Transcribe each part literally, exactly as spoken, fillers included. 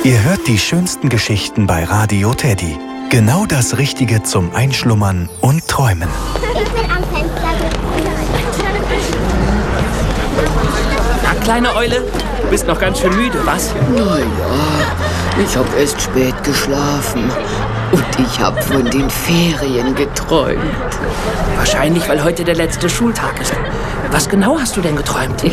Ihr hört die schönsten Geschichten bei Radio Teddy. Genau das Richtige zum Einschlummern und Träumen. Ich bin am Fenster. Na, kleine Eule, du bist noch ganz schön müde, was? Naja, ich habe erst spät geschlafen. Und ich habe von den Ferien geträumt. Wahrscheinlich, weil heute der letzte Schultag ist. Was genau hast du denn geträumt?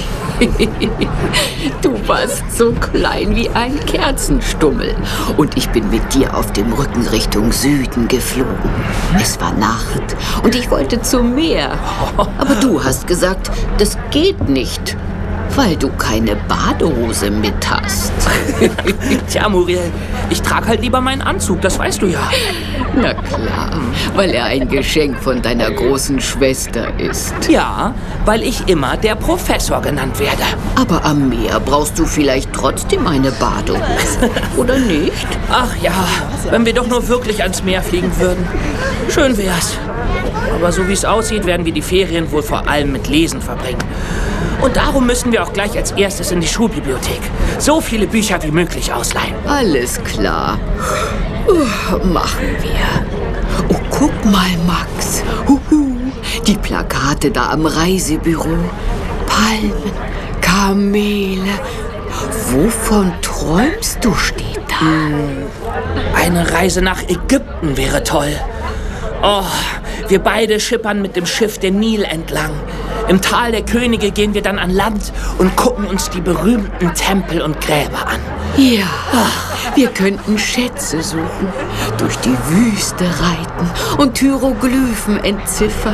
Du warst so klein wie ein Kerzenstummel. Und ich bin mit dir auf dem Rücken Richtung Süden geflogen. Es war Nacht und ich wollte zum Meer. Aber du hast gesagt, das geht nicht, weil du keine Badehose mit hast. Tja, Muriel, ich trage halt lieber meinen Anzug, das weißt du ja. Na klar, weil er ein Geschenk von deiner großen Schwester ist. Ja, weil ich immer der Professor genannt werde. Aber am Meer brauchst du vielleicht trotzdem eine Badehose, oder nicht? Ach ja, wenn wir doch nur wirklich ans Meer fliegen würden. Schön wär's. Aber so wie es aussieht, werden wir die Ferien wohl vor allem mit Lesen verbringen. Und darum müssen wir auch gleich als erstes in die Schulbibliothek. So viele Bücher wie möglich ausleihen. Alles klar. Uh, machen wir. Oh, guck mal, Max. Huhu. Die Plakate da am Reisebüro. Palmen, Kamele. Wovon träumst du, steht da? Eine Reise nach Ägypten wäre toll. Oh, wir beide schippern mit dem Schiff den Nil entlang. Im Tal der Könige gehen wir dann an Land und gucken uns die berühmten Tempel und Gräber an. Ja, wir könnten Schätze suchen, durch die Wüste reiten und Hieroglyphen entziffern.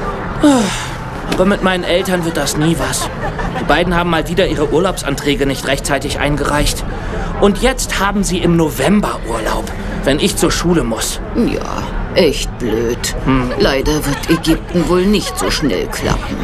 Aber mit meinen Eltern wird das nie was. Die beiden haben mal wieder ihre Urlaubsanträge nicht rechtzeitig eingereicht. Und jetzt haben sie im November Urlaub, wenn ich zur Schule muss. Ja, echt blöd. Hm. Leider wird Ägypten wohl nicht so schnell klappen.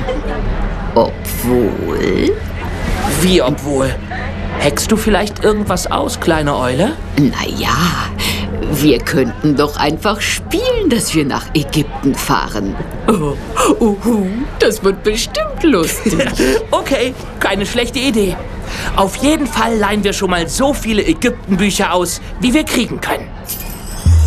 Obwohl... Wie obwohl? Hackst du vielleicht irgendwas aus, kleine Eule? Naja, wir könnten doch einfach spielen, dass wir nach Ägypten fahren. Oh, uhu, das wird bestimmt lustig. Okay, keine schlechte Idee. Auf jeden Fall leihen wir schon mal so viele Ägyptenbücher aus, wie wir kriegen können.